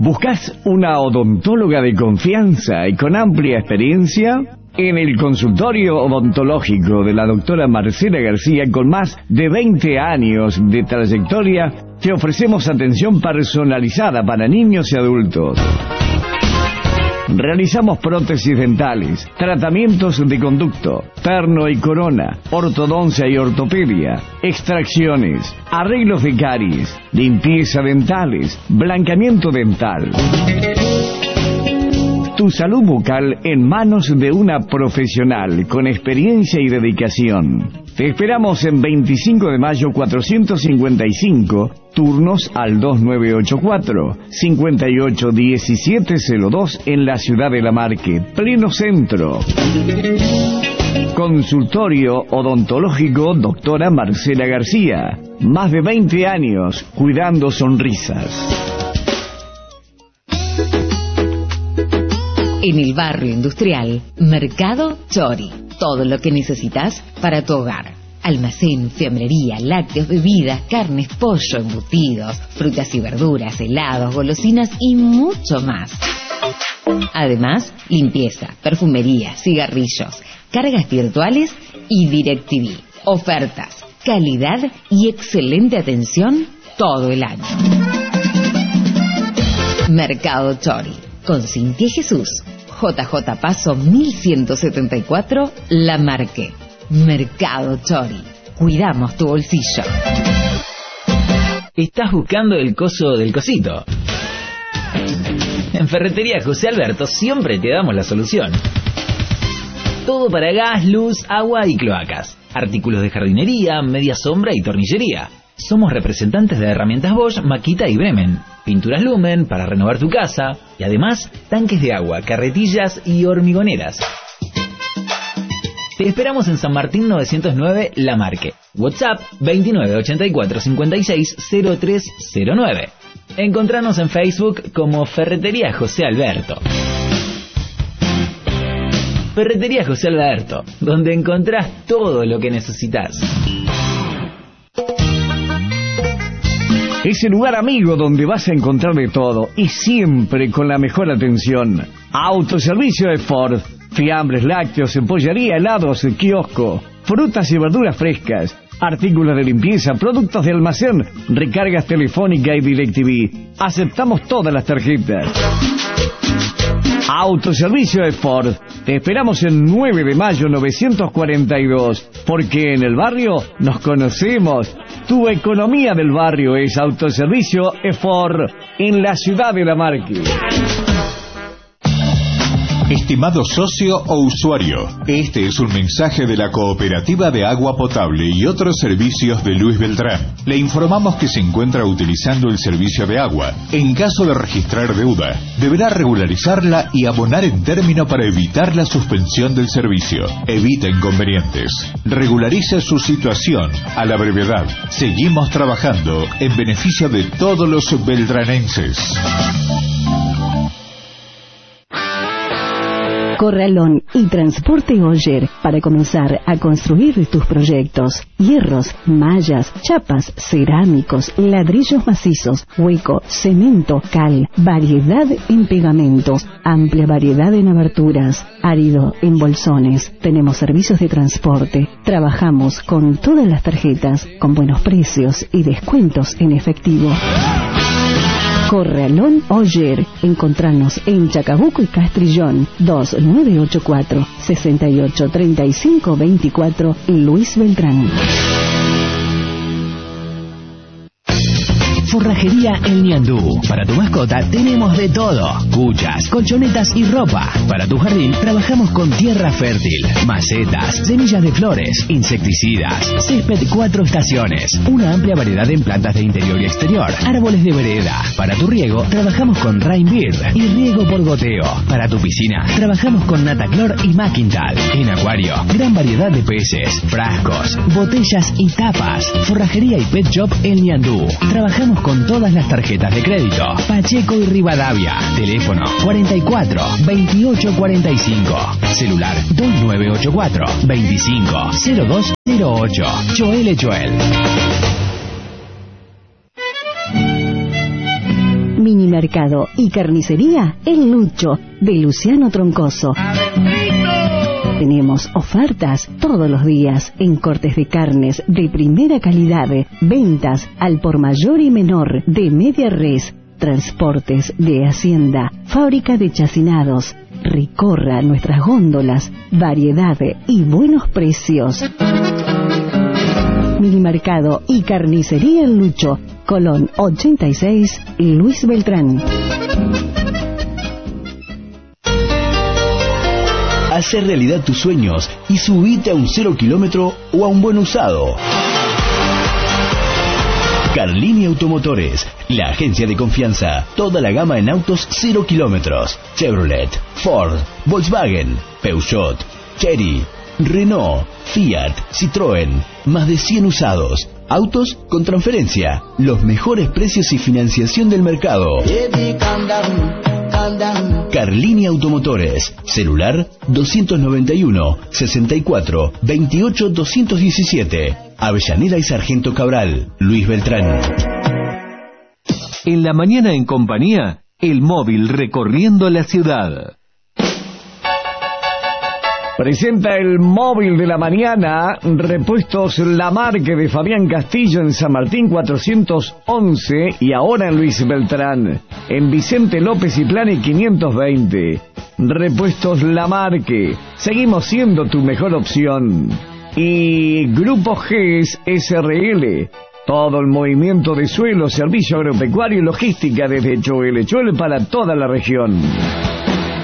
¿Buscas una odontóloga de confianza y con amplia experiencia? En el consultorio odontológico de la doctora Marcela García, con más de 20 años de trayectoria, te ofrecemos atención personalizada para niños y adultos. Realizamos prótesis dentales, tratamientos de conducto, perno y corona, ortodoncia y ortopedia, extracciones, arreglos de caries, limpieza dentales, blanqueamiento dental. Tu salud bucal en manos de una profesional con experiencia y dedicación. Te esperamos en 25 de mayo 455, turnos al 2984-581702 en la ciudad de Lamarque, pleno centro. Consultorio odontológico doctora Marcela García. Más de 20 años cuidando sonrisas. En el barrio industrial, Mercado Chori. Todo lo que necesitas para tu hogar. Almacén, fiambrería, lácteos, bebidas, carnes, pollo, embutidos, frutas y verduras, helados, golosinas y mucho más. Además, limpieza, perfumería, cigarrillos, cargas virtuales y DirecTV. Ofertas, calidad y excelente atención todo el año. Mercado Chori. Con Cintia Jesús. JJ Paso 1174, Lamarque. Mercado Chori. Cuidamos tu bolsillo. ¿Estás buscando el coso del cosito? En Ferretería José Alberto siempre te damos la solución. Todo para gas, luz, agua y cloacas. Artículos de jardinería, media sombra y tornillería. Somos representantes de herramientas Bosch, Makita y Bremen. Pinturas Lumen para renovar tu casa. Y además, tanques de agua, carretillas y hormigoneras. Te esperamos en San Martín 909, Lamarque. WhatsApp 2984560309. Encontranos en Facebook como Ferretería José Alberto. Ferretería José Alberto, donde encontrás todo lo que necesitas. Es el lugar amigo donde vas a encontrar de todo y siempre con la mejor atención. Autoservicio de Ford, fiambres, lácteos, empollería, helados, kiosco, frutas y verduras frescas, artículos de limpieza, productos de almacén, recargas telefónica y DirecTV. Aceptamos todas las tarjetas. Autoservicio de Ford. Te esperamos en 9 de mayo 942, porque en el barrio nos conocemos. Tu economía del barrio es Autoservicio Ford en la ciudad de Lamarque. Estimado socio o usuario, este es un mensaje de la Cooperativa de Agua Potable y otros servicios de Luis Beltrán. Le informamos que se encuentra utilizando el servicio de agua. En caso de registrar deuda, deberá regularizarla y abonar en término para evitar la suspensión del servicio. Evita inconvenientes. Regularice su situación a la brevedad. Seguimos trabajando en beneficio de todos los beltranenses. Corralón y Transporte Oyer para comenzar a construir tus proyectos. Hierros, mallas, chapas, cerámicos, ladrillos macizos, hueco, cemento, cal, variedad en pegamentos, amplia variedad en aberturas, árido en bolsones. Tenemos servicios de transporte. Trabajamos con todas las tarjetas, con buenos precios y descuentos en efectivo. Corralón Oyer. Encontrarnos en Chacabuco y Castrillón. 2984-683524 Luis Beltrán. Forrajería El Ñandú. Para tu mascota tenemos de todo: cuchas, colchonetas y ropa. Para tu jardín trabajamos con tierra fértil, macetas, semillas de flores, insecticidas, césped 4 estaciones, una amplia variedad en plantas de interior y exterior, árboles de vereda. Para tu riego trabajamos con Rainbird y riego por goteo. Para tu piscina trabajamos con Nataclor y Maquintal. En acuario, gran variedad de peces, frascos, botellas y tapas. Forrajería y Pet Shop El Ñandú. Trabajamos con todas las tarjetas de crédito. Pacheco y Rivadavia. Teléfono 44 28 45. Celular 2984 25 0208. Joel. Minimercado y carnicería El Lucho, de Luciano Troncoso. Tenemos ofertas todos los días en cortes de carnes de primera calidad, ventas al por mayor y menor de media res, transportes de hacienda, fábrica de chacinados. Recorra nuestras góndolas, variedad y buenos precios. Minimercado y carnicería El Lucho, Colón 86, Luis Beltrán. Hacer realidad tus sueños y subite a un 0 kilómetro o a un buen usado. Carlini Automotores, la agencia de confianza. Toda la gama en autos 0 kilómetros. Chevrolet, Ford, Volkswagen, Peugeot, Chery, Renault, Fiat, Citroën. Más de 100 usados. Autos con transferencia. Los mejores precios y financiación del mercado. Carlini Automotores. Celular 291 64 28 217. Avellaneda y Sargento Cabral. Luis Beltrán. En la mañana en compañía, el móvil recorriendo la ciudad. Presenta el móvil de la mañana, Repuestos Lamarque de Fabián Castillo en San Martín 411 y ahora en Luis Beltrán, en Vicente López y Plane 520. Repuestos Lamarque, seguimos siendo tu mejor opción. Y Grupo GES SRL, todo el movimiento de suelo, servicio agropecuario y logística desde Choel para toda la región.